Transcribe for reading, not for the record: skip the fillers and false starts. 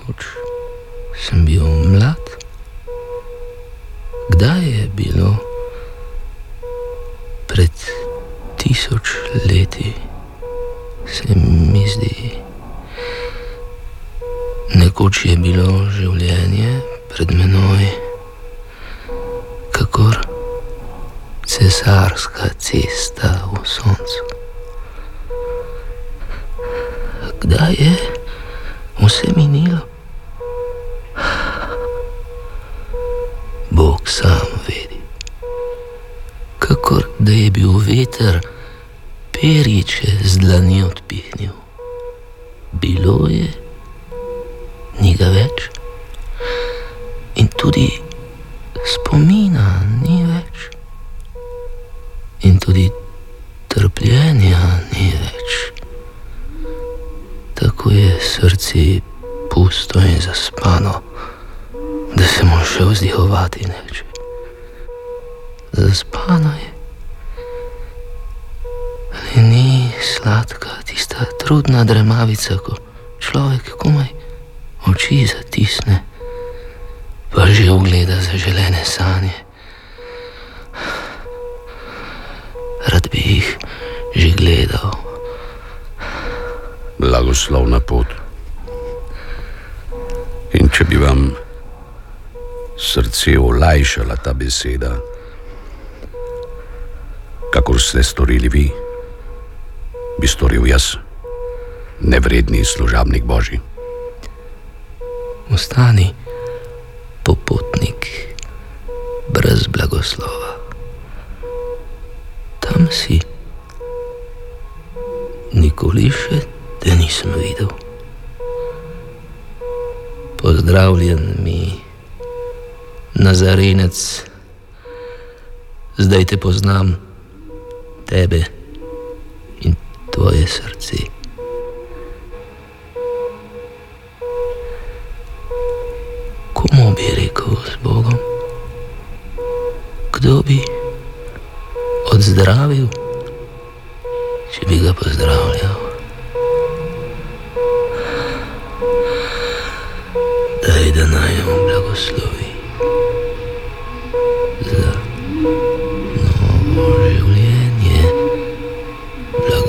nekoč sem bil mlad. Kdaj je bilo? Pred 1000 leti, se mi zdi. Nekoč je bilo življenje pred menoj, kakor cesarska cesta v soncu. Kdaj je vse minilo? Bog sam vedi. Kakor da je bil veter perjiče z dlani odpihnil. Bilo je, ni ga več, in tudi spomina ni več, in tudi trpljenja ni več. Tako je srce pusto in zaspano, da se mu še vzdihovati neče. Zaspano je. Ali ni sladka tista trudna dremavica, ko človek komaj oči zatisne, pa že ugleda zaželene sanje. Rad bi jih že gledal. Blagoslovna pot. In če bi vam srce olajšala ta beseda, kakor ste storili vi, bi storil jaz, nevredni služabnik Božji. Ostani, popotnik, brez blagoslova. Tam si. Nikoli še te nisem videl. Pozdravljen mi, nazarenec, zdaj te poznam, tebe in tvoje srce. Komu bi rekel z Bogom? Kdo bi odzdravil, če bi ga pozdravljal? Daj, da naj jo blagoslovi.